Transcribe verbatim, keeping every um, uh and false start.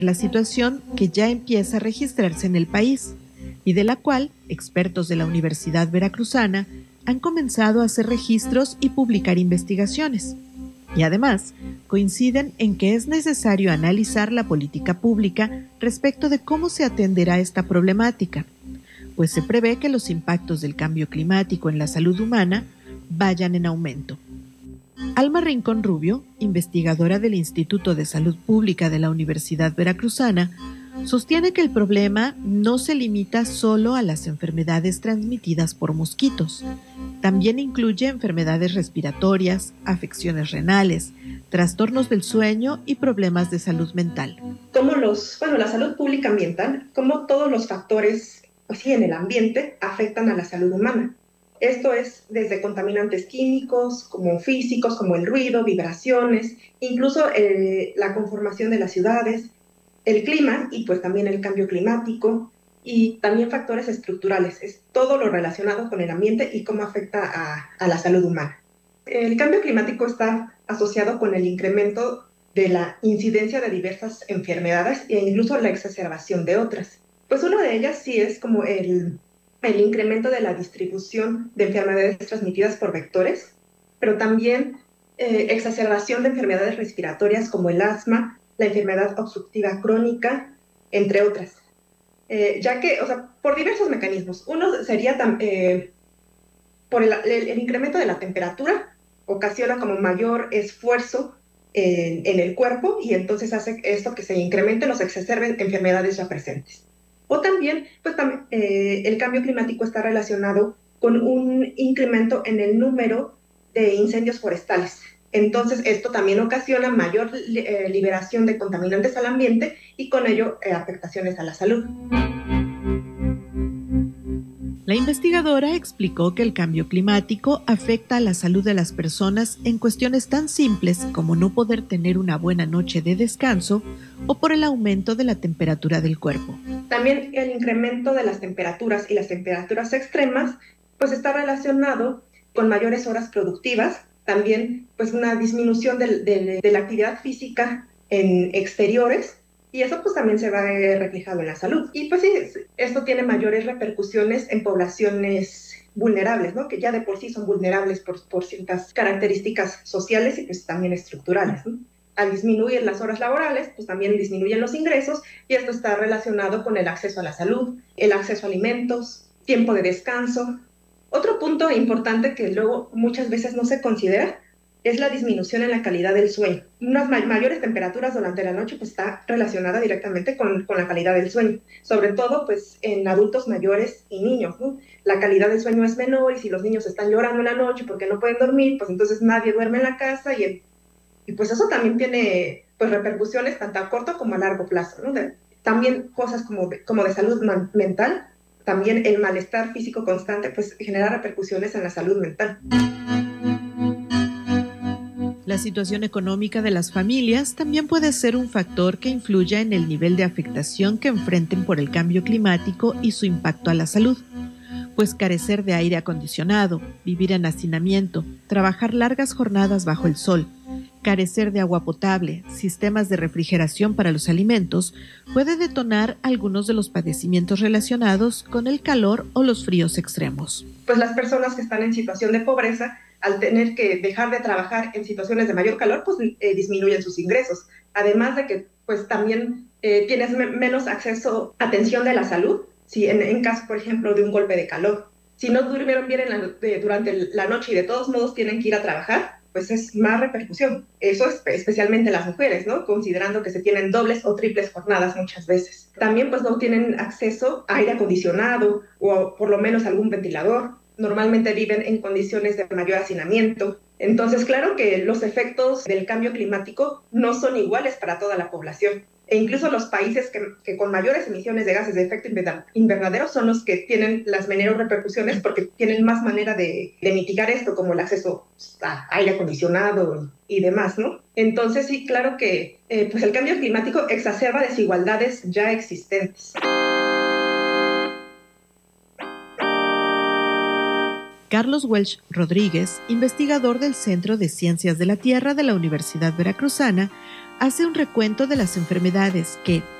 la situación que ya empieza a registrarse en el país y de la cual expertos de la Universidad Veracruzana han comenzado a hacer registros y publicar investigaciones. Y además, coinciden en que es necesario analizar la política pública respecto de cómo se atenderá esta problemática, pues se prevé que los impactos del cambio climático en la salud humana vayan en aumento. Alma Rincón Rubio, investigadora del Instituto de Salud Pública de la Universidad Veracruzana, sostiene que el problema no se limita solo a las enfermedades transmitidas por mosquitos. También incluye enfermedades respiratorias, afecciones renales, trastornos del sueño y problemas de salud mental. Como los, bueno, la salud pública ambiental, como todos los factores pues sí, en el ambiente afectan a la salud humana. Esto es desde contaminantes químicos, como físicos, como el ruido, vibraciones, incluso eh, la conformación de las ciudades, el clima y pues también el cambio climático y también factores estructurales. Es todo lo relacionado con el ambiente y cómo afecta a, a la salud humana. El cambio climático está asociado con el incremento de la incidencia de diversas enfermedades e incluso la exacerbación de otras. Pues una de ellas sí es como el... el incremento de la distribución de enfermedades transmitidas por vectores, pero también eh, exacerbación de enfermedades respiratorias como el asma, la enfermedad obstructiva crónica, entre otras. Eh, ya que, o sea, por diversos mecanismos. Uno sería eh, por el, el, el incremento de la temperatura, ocasiona como mayor esfuerzo en, en el cuerpo y entonces hace esto que se incrementen o se exacerben enfermedades ya presentes. O también, pues, tam- eh, el cambio climático está relacionado con un incremento en el número de incendios forestales. Entonces, esto también ocasiona mayor eh, liberación de contaminantes al ambiente y con ello eh, afectaciones a la salud. La investigadora explicó que el cambio climático afecta a la salud de las personas en cuestiones tan simples como no poder tener una buena noche de descanso o por el aumento de la temperatura del cuerpo. También el incremento de las temperaturas y las temperaturas extremas pues está relacionado con mayores horas productivas, también pues una disminución de, de, de la actividad física en exteriores y eso pues también se va reflejado en la salud. Y pues sí, esto tiene mayores repercusiones en poblaciones vulnerables, ¿no? Que ya de por sí son vulnerables por, por ciertas características sociales y pues también estructurales, ¿no? Al disminuir las horas laborales, pues también disminuyen los ingresos y esto está relacionado con el acceso a la salud, el acceso a alimentos, tiempo de descanso. Otro punto importante que luego muchas veces no se considera es la disminución en la calidad del sueño. Unas may- mayores temperaturas durante la noche pues está relacionada directamente con, con la calidad del sueño, sobre todo pues en adultos mayores y niños, ¿no? La calidad del sueño es menor y si los niños están llorando en la noche porque no pueden dormir, pues entonces nadie duerme en la casa y el Y pues eso también tiene pues, repercusiones tanto a corto como a largo plazo, ¿no? De, también cosas como de, como de salud man, mental, también el malestar físico constante pues genera repercusiones en la salud mental. La situación económica de las familias también puede ser un factor que influya en el nivel de afectación que enfrenten por el cambio climático y su impacto a la salud. Pues carecer de aire acondicionado, vivir en hacinamiento, trabajar largas jornadas bajo el sol, carecer de agua potable, sistemas de refrigeración para los alimentos, puede detonar algunos de los padecimientos relacionados con el calor o los fríos extremos. Pues las personas que están en situación de pobreza, al tener que dejar de trabajar en situaciones de mayor calor, pues eh, disminuyen sus ingresos. Además de que pues también eh, tienes me- menos acceso a atención de la salud, si en, en caso, por ejemplo, de un golpe de calor. Si no durmieron bien en la, de, durante la noche y de todos modos tienen que ir a trabajar, pues es más repercusión. Eso es especialmente las mujeres, ¿no? Considerando que se tienen dobles o triples jornadas muchas veces. También pues no tienen acceso a aire acondicionado o por lo menos algún ventilador. Normalmente viven en condiciones de mayor hacinamiento. Entonces, claro que los efectos del cambio climático no son iguales para toda la población. E incluso los países que, que con mayores emisiones de gases de efecto invernadero son los que tienen las menores repercusiones porque tienen más manera de, de mitigar esto, como el acceso a aire acondicionado y demás, ¿no? Entonces sí, claro que eh, pues el cambio climático exacerba desigualdades ya existentes. Carlos Welch Rodríguez, investigador del Centro de Ciencias de la Tierra de la Universidad Veracruzana, hace un recuento de las enfermedades que,